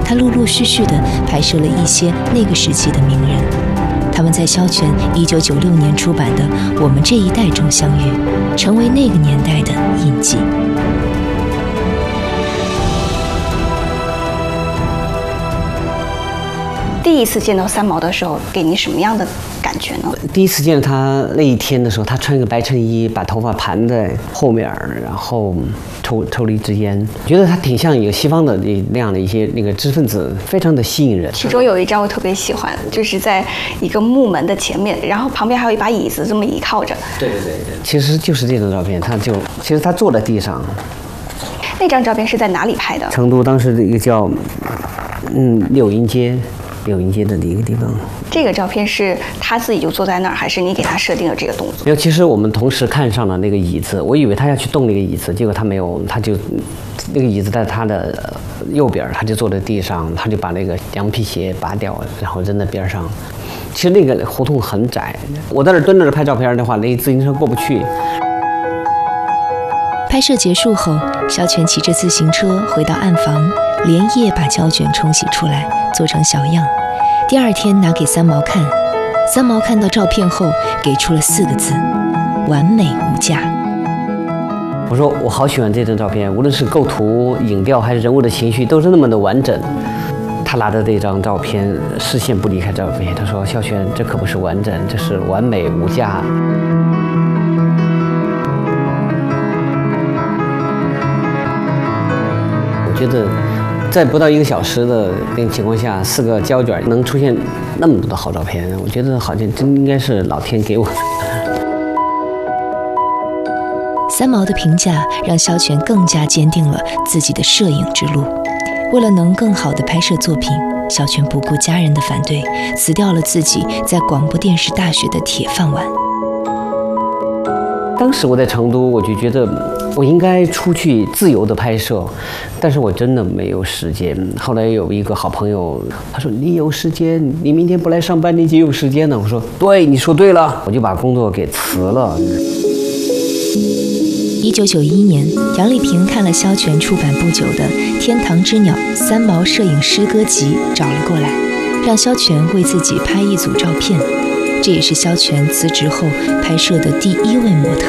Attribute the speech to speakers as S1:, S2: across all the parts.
S1: 他陆陆续续地拍摄了一些那个时期的名人，他们在萧全1996年出版的《我们这一代》中相遇，成为那个年代的印记。
S2: 第一次见到三毛的时候，给您什么样的感觉呢？
S3: 第一次见到他那一天的时候，他穿一个白衬衣，把头发盘在后面，然后抽了一支烟，觉得他挺像一个西方的那样的一些那个知识分子，非常的吸引人。
S2: 其中有一张我特别喜欢，就是在一个木门的前面，然后旁边还有一把椅子，这么倚靠着。
S3: 对，其实就是这张照片，其实他坐在地上。
S2: 那张照片是在哪里拍的？
S3: 成都当时的一个叫柳荫街的一个地方。
S2: 这个照片是他自己就坐在那儿，还是你给他设定了这个动作？
S3: 其实我们同时看上了那个椅子，我以为他要去动那个椅子，结果他没有，他就那个椅子在他的右边，他就坐在地上，他就把那个羊皮鞋拔掉，然后扔在边上。其实那个胡同很窄，我在那蹲着拍照片的话，那自行车过不去。
S1: 拍摄结束后，萧全骑着自行车回到暗房，连夜把胶卷冲洗出来，做成小样。第二天拿给三毛看，三毛看到照片后给出了4个字：完美无价。
S3: 我说我好喜欢这张照片，无论是构图、影调还是人物的情绪，都是那么的完整。他拿着这张照片，视线不离开照片，他说：“萧全，这可不是完整，这是完美无价。”我觉得，在不到1个小时的那个情况下，4个胶卷能出现那么多的好照片，我觉得好像真应该是老天给我的。
S1: 三毛的评价让萧全更加坚定了自己的摄影之路。为了能更好地拍摄作品，萧全不顾家人的反对，辞掉了自己在广播电视大学的铁饭碗。
S3: 当时我在成都，我就觉得我应该出去自由的拍摄，但是我真的没有时间。后来有一个好朋友，他说：“你有时间，你明天不来上班，你就有时间了。”我说：“对，你说对了。”我就把工作给辞了。
S1: 1991年，杨丽萍看了萧全出版不久的《天堂之鸟》三毛摄影诗歌集，找了过来，让萧全为自己拍一组照片。这也是萧全辞职后拍摄的第1位模特。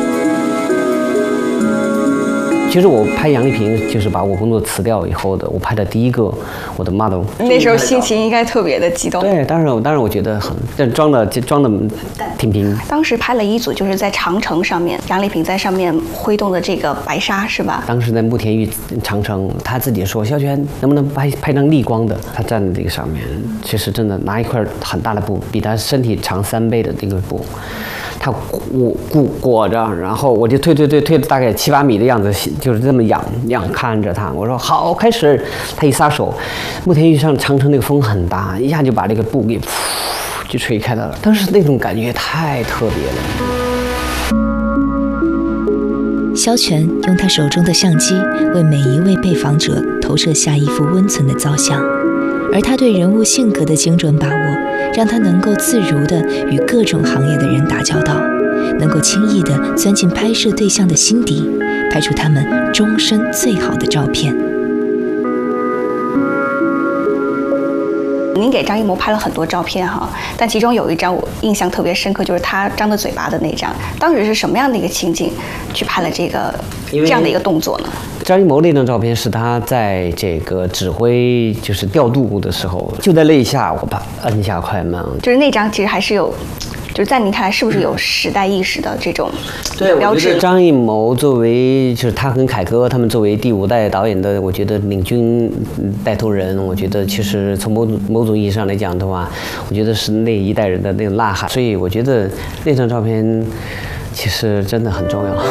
S3: 其实我拍杨丽萍，就是把我工作辞掉以后的，我拍的第一个我的 model。
S2: 那时候心情应该特别的激动。
S3: 对，当然我觉得很，但装的挺平。
S2: 当时拍了一组，就是在长城上面，杨丽萍在上面挥动的这个白纱，是吧？
S3: 当时在慕田峪长城，他自己说：“萧全，能不能拍张逆光的？”他站在这个上面，其实真的拿一块很大的布，比他身体长3倍的这个布。他裹着，然后我就推了大概7、8米的样子，就是这么仰看着他。我说好，开始。他一撒手，慕田峪上长城那个风很大，一下就把这个布给就吹开了。当时那种感觉太特别了。
S1: 萧全用他手中的相机为每一位被访者投射下一幅温存的造像，而他对人物性格的精准把握，让他能够自如地与各种行业的人打交道，能够轻易地钻进拍摄对象的心底，拍出他们终身最好的照片。
S2: 您给张艺谋拍了很多照片哈，但其中有一张我印象特别深刻，就是他张着嘴巴的那张。当时是什么样的一个情景去拍了这样的一个动作呢？
S3: 张艺谋那张照片是他在这个指挥就是调度的时候，就在那一下我把摁下快门，
S2: 就是那张其实还是有。就是在您看来，是不是有时代意识的这种标志？
S3: 张艺谋作为就是他跟凯歌他们作为第5代导演的，我觉得领军带头人，我觉得其实从某种意义上来讲的话，我觉得是那一代人的那个呐喊。所以我觉得那张照片其实真的很重要。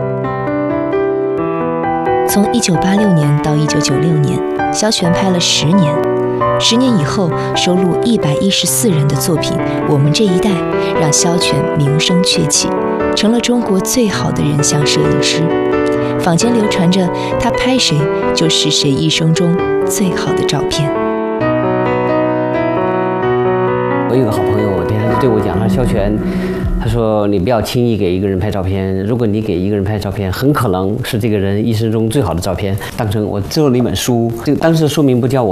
S1: 从1986年到1996年，萧全拍了10年。10年以后，收录114人的作品《我们这一代》，让萧全名声鹊起，成了中国最好的人像摄影师。坊间流传着他拍谁就是谁一生中最好的照片。
S3: 我有个好朋友，他对我讲，他说：“萧全，他说你不要轻易给一个人拍照片，如果你给一个人拍照片，很可能是这个人一生中最好的照片。”当成我做了一本书，这个当时的书名不叫我。